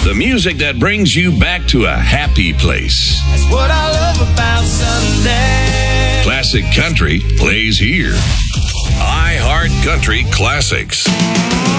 The music that brings you back to a happy place. That's what I love about Sunday. Classic country plays here. iHeart Country Classics.